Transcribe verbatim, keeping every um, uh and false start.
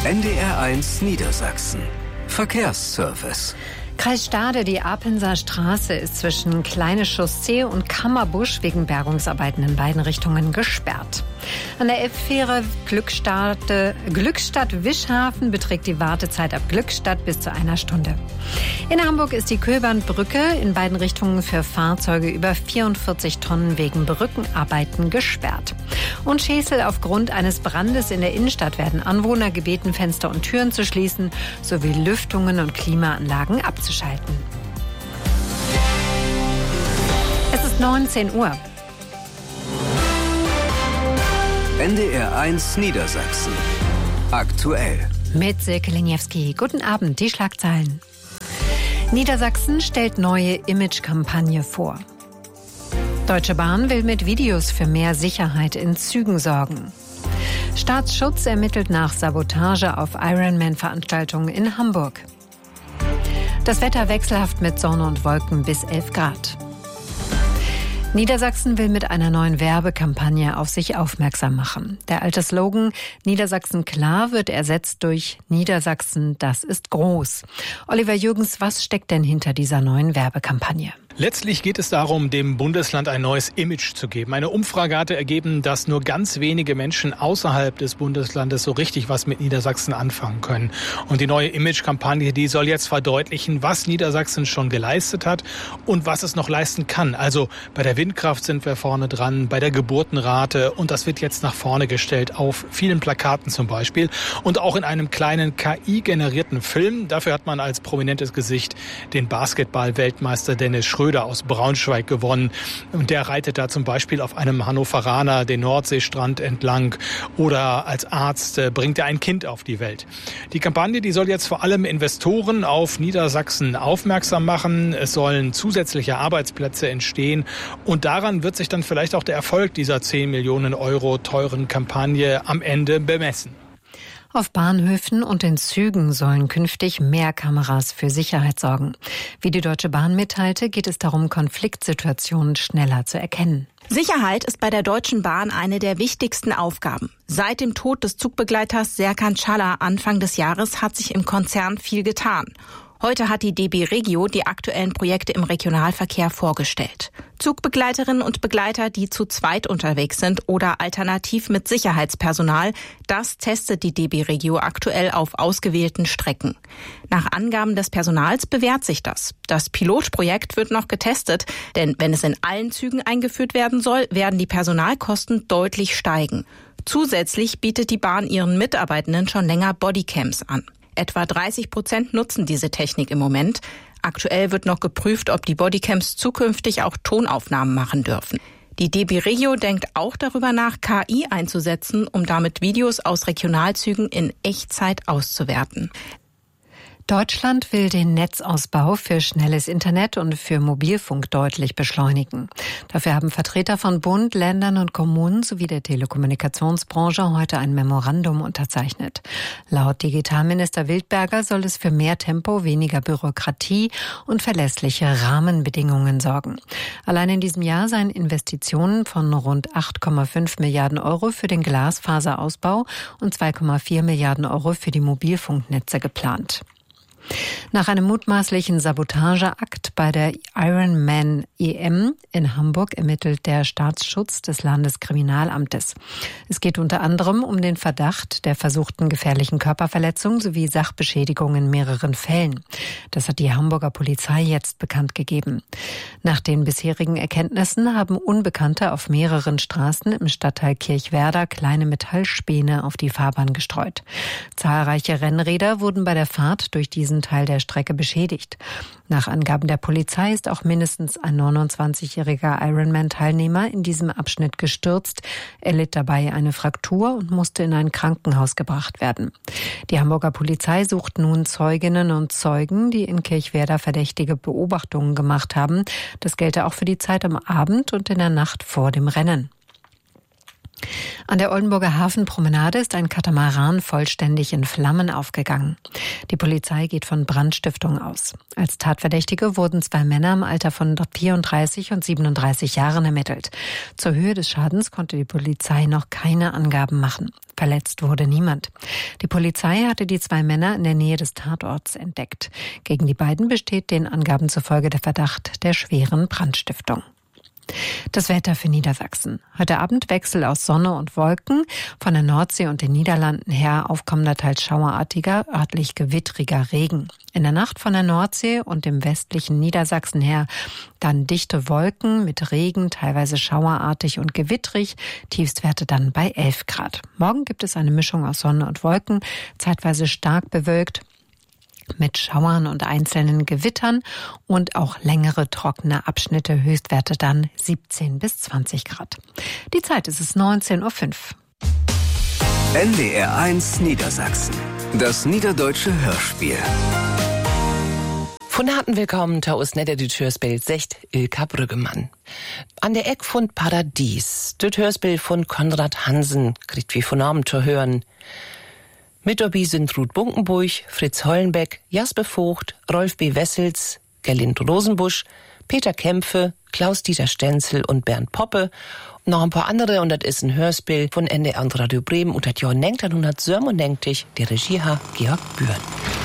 N D R eins Niedersachsen. Verkehrsservice. Kreis Stade, die Apenser Straße ist zwischen Kleine Chaussee und Kammerbusch wegen Bergungsarbeiten in beiden Richtungen gesperrt. An der Elbfähre Glückstadt, Glückstadt-Wischhafen beträgt die Wartezeit ab Glückstadt bis zu einer Stunde. In Hamburg ist die Köbernbrücke in beiden Richtungen für Fahrzeuge über vierundvierzig Tonnen wegen Brückenarbeiten gesperrt. Und Schesel, aufgrund eines Brandes in der Innenstadt werden Anwohner gebeten, Fenster und Türen zu schließen, sowie Lüftungen und Klimaanlagen abzuschalten. Es ist neunzehn Uhr. N D R eins Niedersachsen. Aktuell. Mit Silke Liniewski. Guten Abend, die Schlagzeilen. Niedersachsen stellt neue Imagekampagne vor. Deutsche Bahn will mit Videos für mehr Sicherheit in Zügen sorgen. Staatsschutz ermittelt nach Sabotage auf Ironman-Veranstaltungen in Hamburg. Das Wetter wechselhaft mit Sonne und Wolken bis elf Grad. Niedersachsen will mit einer neuen Werbekampagne auf sich aufmerksam machen. Der alte Slogan Niedersachsen klar wird ersetzt durch Niedersachsen, das ist groß. Oliver Jürgens, was steckt denn hinter dieser neuen Werbekampagne? Letztlich geht es darum, dem Bundesland ein neues Image zu geben. Eine Umfrage hatte ergeben, dass nur ganz wenige Menschen außerhalb des Bundeslandes so richtig was mit Niedersachsen anfangen können. Und die neue Imagekampagne, die soll jetzt verdeutlichen, was Niedersachsen schon geleistet hat und was es noch leisten kann. Also bei der Windkraft sind wir vorne dran, bei der Geburtenrate, und das wird jetzt nach vorne gestellt, auf vielen Plakaten zum Beispiel und auch in einem kleinen K I-generierten Film. Dafür hat man als prominentes Gesicht den Basketball-Weltmeister Dennis Schröder aus Braunschweig gewonnen. Und der reitet da zum Beispiel auf einem Hannoveraner den Nordseestrand entlang, oder als Arzt äh, bringt er ein Kind auf die Welt. Die Kampagne, die soll jetzt vor allem Investoren auf Niedersachsen aufmerksam machen. Es sollen zusätzliche Arbeitsplätze entstehen, und daran wird sich dann vielleicht auch der Erfolg dieser zehn Millionen Euro teuren Kampagne am Ende bemessen. Auf Bahnhöfen und in Zügen sollen künftig mehr Kameras für Sicherheit sorgen. Wie die Deutsche Bahn mitteilte, geht es darum, Konfliktsituationen schneller zu erkennen. Sicherheit ist bei der Deutschen Bahn eine der wichtigsten Aufgaben. Seit dem Tod des Zugbegleiters Serkan Çağlar Anfang des Jahres hat sich im Konzern viel getan. Heute hat die D B Regio die aktuellen Projekte im Regionalverkehr vorgestellt. Zugbegleiterinnen und Begleiter, die zu zweit unterwegs sind oder alternativ mit Sicherheitspersonal, das testet die D B Regio aktuell auf ausgewählten Strecken. Nach Angaben des Personals bewährt sich das. Das Pilotprojekt wird noch getestet, denn wenn es in allen Zügen eingeführt werden soll, werden die Personalkosten deutlich steigen. Zusätzlich bietet die Bahn ihren Mitarbeitenden schon länger Bodycams an. Etwa dreißig Prozent nutzen diese Technik im Moment. Aktuell wird noch geprüft, ob die Bodycams zukünftig auch Tonaufnahmen machen dürfen. Die D B Regio denkt auch darüber nach, K I einzusetzen, um damit Videos aus Regionalzügen in Echtzeit auszuwerten. Deutschland will den Netzausbau für schnelles Internet und für Mobilfunk deutlich beschleunigen. Dafür haben Vertreter von Bund, Ländern und Kommunen sowie der Telekommunikationsbranche heute ein Memorandum unterzeichnet. Laut Digitalminister Wildberger soll es für mehr Tempo, weniger Bürokratie und verlässliche Rahmenbedingungen sorgen. Allein in diesem Jahr seien Investitionen von rund acht Komma fünf Milliarden Euro für den Glasfaserausbau und zwei Komma vier Milliarden Euro für die Mobilfunknetze geplant. Nach einem mutmaßlichen Sabotageakt bei der Ironman E M in Hamburg ermittelt der Staatsschutz des Landeskriminalamtes. Es geht unter anderem um den Verdacht der versuchten gefährlichen Körperverletzung sowie Sachbeschädigung in mehreren Fällen. Das hat die Hamburger Polizei jetzt bekannt gegeben. Nach den bisherigen Erkenntnissen haben Unbekannte auf mehreren Straßen im Stadtteil Kirchwerder kleine Metallspäne auf die Fahrbahn gestreut. Zahlreiche Rennräder wurden bei der Fahrt durch diesen Teil der Strecke beschädigt. Nach Angaben der Polizei ist auch mindestens ein neunundzwanzigjähriger Ironman-Teilnehmer in diesem Abschnitt gestürzt. Er litt dabei eine Fraktur und musste in ein Krankenhaus gebracht werden. Die Hamburger Polizei sucht nun Zeuginnen und Zeugen, die in Kirchwerder verdächtige Beobachtungen gemacht haben. Das gelte auch für die Zeit am Abend und in der Nacht vor dem Rennen. An der Oldenburger Hafenpromenade ist ein Katamaran vollständig in Flammen aufgegangen. Die Polizei geht von Brandstiftung aus. Als Tatverdächtige wurden zwei Männer im Alter von vierunddreißig und siebenunddreißig Jahren ermittelt. Zur Höhe des Schadens konnte die Polizei noch keine Angaben machen. Verletzt wurde niemand. Die Polizei hatte die zwei Männer in der Nähe des Tatorts entdeckt. Gegen die beiden besteht den Angaben zufolge der Verdacht der schweren Brandstiftung. Das Wetter für Niedersachsen. Heute Abend Wechsel aus Sonne und Wolken. Von der Nordsee und den Niederlanden her aufkommender, teils schauerartiger, örtlich gewittriger Regen. In der Nacht von der Nordsee und dem westlichen Niedersachsen her dann dichte Wolken mit Regen, teilweise schauerartig und gewittrig. Tiefstwerte dann bei elf Grad. Morgen gibt es eine Mischung aus Sonne und Wolken, zeitweise stark bewölkt, mit Schauern und einzelnen Gewittern und auch längere trockene Abschnitte, Höchstwerte dann siebzehn bis zwanzig Grad. Die Zeit ist es neunzehn Uhr fünf. N D R eins Niedersachsen. Das niederdeutsche Hörspiel. Von harten Willkommen ta us nedder dit Hörspiel secht Ilka Brüggemann. An der Eck von Paradies, dit Hörspiel von Konrad Hansen, kriegt wie von Namen zu hören. Mit dabei sind Ruth Bunkenburg, Fritz Hollenbeck, Jasper Vogt, Rolf B. Wessels, Gerlind Rosenbusch, Peter Kämpfe, Klaus-Dieter Stenzel und Bernd Poppe. Und noch ein paar andere, und das ist ein Hörspiel von N D R und Radio Bremen und das Jahr neunzehnhundertsiebenundneunzig, der Regie hat Georg Bühren.